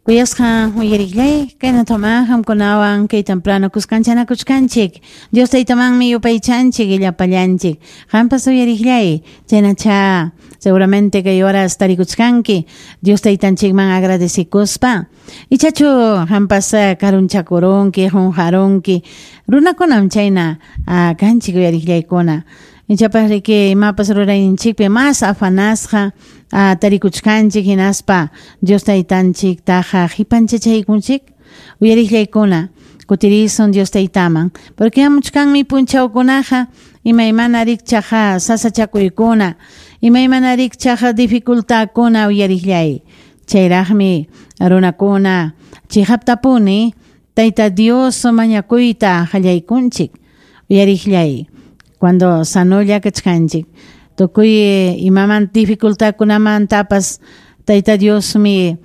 Kuyasqa uyariklay kayna tama hamkunawan kay temprano kuskanchanakuchkanchik Dios taytamanmi yupaychanchik illapallanchik hampas uyariklay chaynacha seguramente kay horas tarikuchkanki Dios taytanchikman agradecikuspa ichachu hampas karunchakurunki hunharunki runakunam chayna kanchik uyariklaykuna ichapas riki imapas rurayninchikpi mas afanasqa tarikuchkanchik hinaspa Dios taytanchik taja hipanchachaykunchik uyariklaykuna kutirizun Dios taytaman porque amuchkanmi punchawkunaqa imaymana rikchaqa sasachakuykuna imaymana rikchaqa dificultadkuna uyariklay chayraqmi runakuna chihaptapuni tayta Dios mañakuyta qallaykunchik uyariklay cuando sanolla kachkanchik tukuy imaman dificultadkunaman tapas tayta Dios mi